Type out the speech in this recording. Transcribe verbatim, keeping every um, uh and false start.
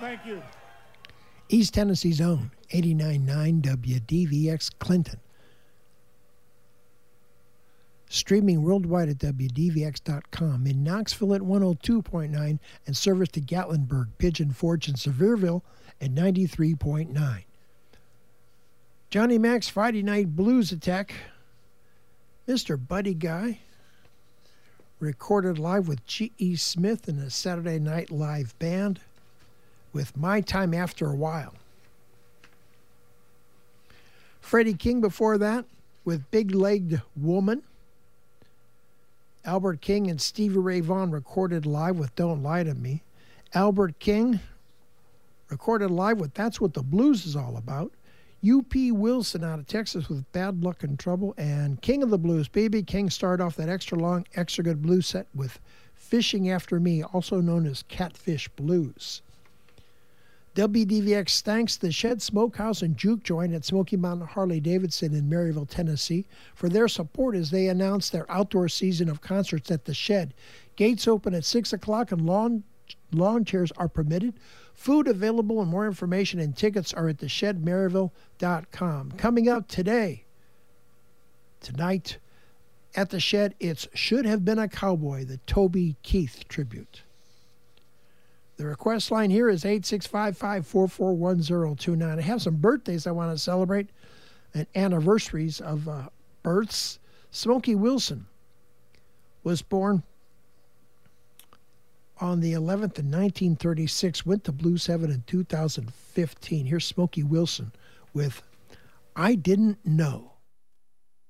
Thank you. East Tennessee's own eighty-nine point nine W D V X Clinton. Streaming worldwide at W D V X dot com. In Knoxville at one oh two point nine and service to Gatlinburg, Pigeon Forge, and Sevierville at ninety-three point nine. Johnny Mac's Friday Night Blues Attack. Mister Buddy Guy. Recorded live with G E. Smith and the Saturday Night Live Band with My Time After a While. Freddie King before that with Big Legged Woman. Albert King and Stevie Ray Vaughan recorded live with Don't Lie to Me. Albert King recorded live with That's What the Blues Is All About. U P Wilson out of Texas with Bad Luck and Trouble. And King of the Blues, B B King, started off that extra long, extra good blues set with Fishing After Me, also known as Catfish Blues. W D V X thanks the Shed Smokehouse and Juke Joint at Smoky Mountain Harley-Davidson in Maryville, Tennessee, for their support as they announce their outdoor season of concerts at the Shed. Gates open at six o'clock and lawn, lawn chairs are permitted. Food available and more information and tickets are at the shed maryville dot com. Coming up today, tonight, at the Shed, it's Should Have Been a Cowboy, the Toby Keith tribute. The request line here is eight six five, five four four, one zero two nine. I have some birthdays I want to celebrate and anniversaries of uh, births. Smokey Wilson was born on the eleventh in nineteen thirty-six, went to Blues Heaven in two thousand fifteen. Here's Smokey Wilson with I Didn't Know.